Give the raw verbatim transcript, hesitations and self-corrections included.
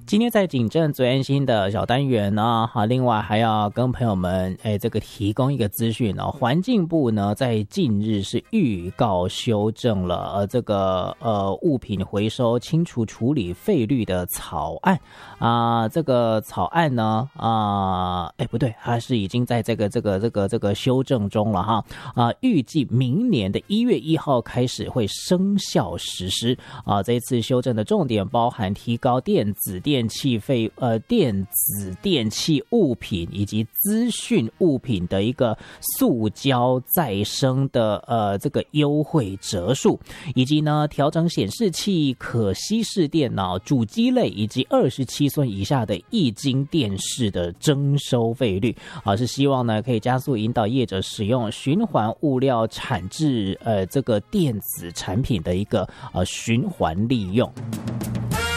今天在警政最安心的小单元呢，哈，另外还要跟朋友们哎这个提供一个资讯哦，环境部呢在近日是预告修正了呃这个呃物品回收清除处理费率的草案啊、呃，这个草案呢啊哎、呃、不对，它是已经在这个这个这个这个修正中了哈啊、呃，预计明年的一月一号开始会生效实施啊、呃，这一次修正的重点包含提高电子电电器费呃电子电器物品以及资讯物品的一个塑胶再生的呃这个优惠折数，以及呢调整显示器、可稀释电脑、主机类以及二十七寸以下的液晶电视的征收费率啊，是希望呢可以加速引导业者使用循环物料产制呃这个电子产品的一个呃循环利用。